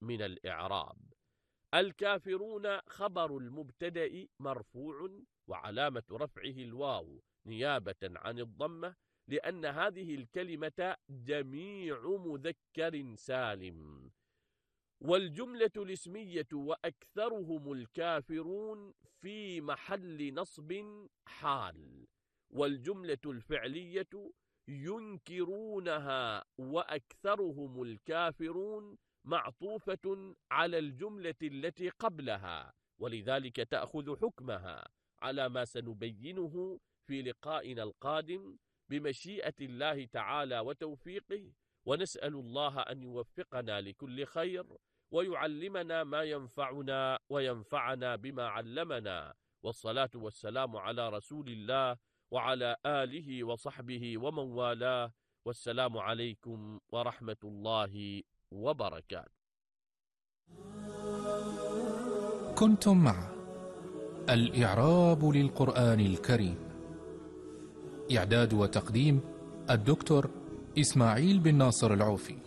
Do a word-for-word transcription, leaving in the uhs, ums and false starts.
من الإعراب. الكافرون خبر المبتدأ مرفوع وعلامة رفعه الواو نيابة عن الضمة، لأن هذه الكلمة جميع مذكر سالم. والجملة الاسمية وأكثرهم الكافرون في محل نصب حال. والجملة الفعلية ينكرونها وأكثرهم الكافرون معطوفة على الجملة التي قبلها، ولذلك تأخذ حكمها على ما سنبينه في لقائنا القادم بمشيئة الله تعالى وتوفيقه. ونسأل الله أن يوفقنا لكل خير ويعلمنا ما ينفعنا وينفعنا بما علمنا. والصلاة والسلام على رسول الله وعلى آله وصحبه ومن والاه، والسلام عليكم ورحمة الله وبركاته. كنتم مع الإعراب للقرآن الكريم، إعداد وتقديم الدكتور إسماعيل بن ناصر العوفي.